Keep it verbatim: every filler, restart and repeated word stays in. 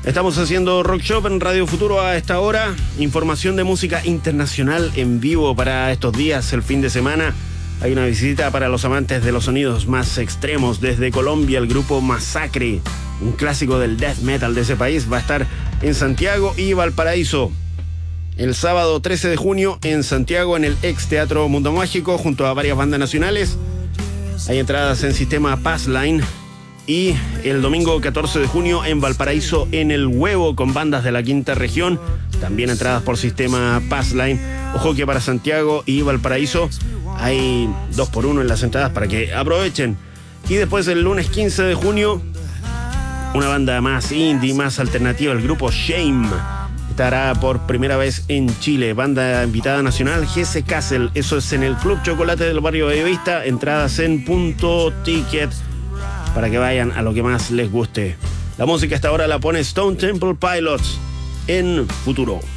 Estamos haciendo Rock Shop en Radio Futuro a esta hora. Información de música internacional en vivo para estos días, el fin de semana. Hay una visita para los amantes de los sonidos más extremos. Desde Colombia, el grupo Masacre, un clásico del death metal de ese país, va a estar en Santiago y Valparaíso. El sábado trece de junio en Santiago, en el ex Teatro Mundo Mágico, junto a varias bandas nacionales. Hay entradas en sistema Passline. Y el domingo catorce de junio en Valparaíso, en El Huevo, con bandas de la quinta región. También entradas por sistema Passline. Ojo que para Santiago y Valparaíso hay dos por uno en las entradas para que aprovechen. Y después el lunes quince de junio, una banda más indie, más alternativa, el grupo Shame, estará por primera vez en Chile. Banda invitada nacional, G S Castle. Eso es en el Club Chocolate del barrio Bellavista. Entradas en Punto Ticket, para que vayan a lo que más les guste. La música hasta ahora la pone Stone Temple Pilots en Futuro.